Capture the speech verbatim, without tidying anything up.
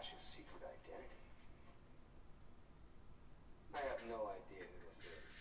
Nash's secret identity. I have no idea who this is.